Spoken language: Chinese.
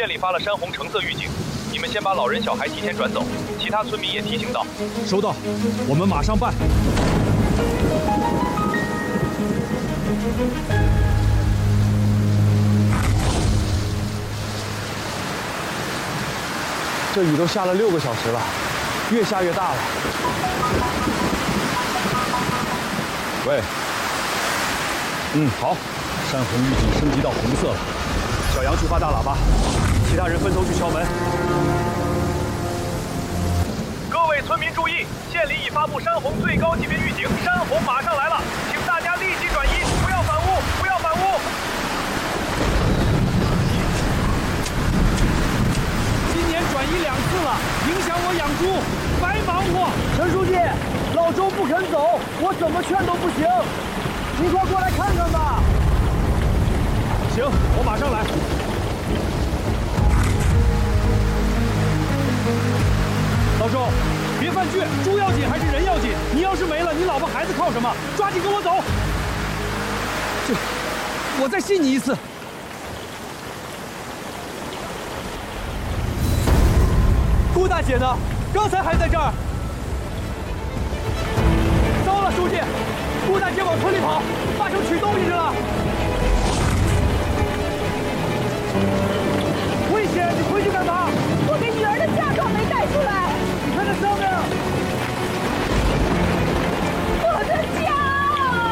县里发了山洪橙色预警，你们先把老人小孩提前转走，其他村民也提醒到。 收到，我们马上办。 这雨都下了6个小时了，越下越大了。 喂，好，山洪预警升级到红色了。小杨去发大喇叭，其他人分头去敲门。 各位村民注意，县里已发布山洪最高级别预警，山洪马上来了，请大家立即转移，不要反屋，不要反屋。 今年转移2次了，影响我养猪，白忙活。 陈书记，老周不肯走，我怎么劝都不行，你快过来看看吧。 行，我马上来。老周，别犯倔，猪要紧还是人要紧？你要是没了，你老婆孩子靠什么？抓紧跟我走。我再信你一次。 顾大姐呢？刚才还在这儿。糟了，书记，顾大姐往村里跑，八成取东西去了。危险！你回去干嘛？ 我给女儿的嫁妆没带出来。 你看这上面。